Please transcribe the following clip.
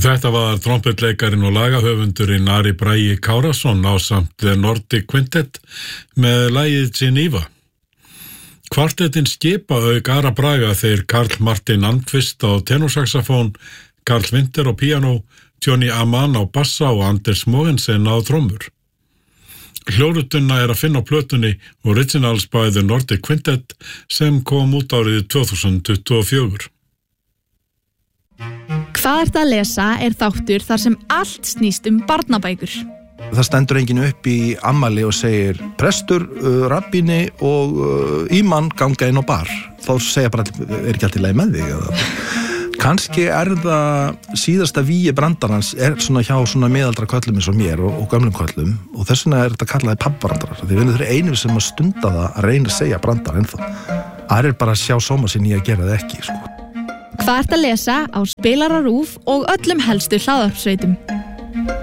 Þetta var trompetleikarinn og lagahöfundurinn Ari Bragi Kárason ásamt The Nordic Quintet með lagið Geneva. Kvartettin skipa auk Ara Braga þeir Karl Martin Almqvist á tenorsaxofón, Karl Winter á píanó, Johnny Amann á bassa og Anders Mogensen á trommur. Hljóðritun að finna á plötunni Originals by The Nordic Quintet sem kom út árið 2024. Hvað ertu að lesa er þáttur þar sem allt snýst barnabækur. Það stendur enginn upp í ammæli og segir prestur, rabbíni og ímann ganga inn á bar. Þá segja bara, er ekki allt í lagi með þig? Eða? Kannski það síðasta vígi brandarans svona hjá svona miðaldra köllum eins og mér og gömlum köllum og þess vegna þetta kallaði pabbrandarar. Því við erum einir sem að stunda það að reyna að segja brandar ennþá. Það bara að sjá sóma sinni að gera það ekki, sko. Hvað ertu að lesa á Spilara RÚV og öllum helstu hlaðvarpsveitum?